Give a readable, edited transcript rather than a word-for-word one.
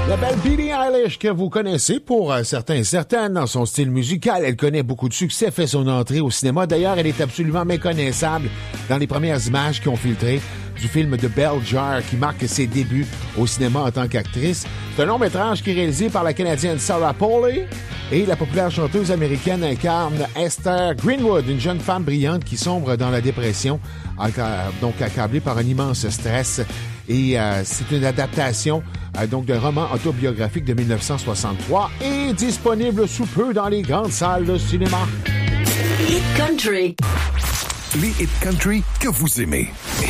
La belle Billie Eilish, que vous connaissez pour certains et certaines dans son style musical. Elle connaît beaucoup de succès, fait son entrée au cinéma. D'ailleurs, elle est absolument méconnaissable dans les premières images qui ont filtré du film de Bell Jar qui marque ses débuts au cinéma en tant qu'actrice. C'est un long-métrage qui est réalisé par la Canadienne Sarah Polley et la populaire chanteuse américaine incarne Esther Greenwood, une jeune femme brillante qui sombre dans la dépression, donc accablée par un immense stress. Et c'est une adaptation donc d'un roman autobiographique de 1963 et disponible sous peu dans les grandes salles de cinéma. Hit Country. Les hit country que vous aimez.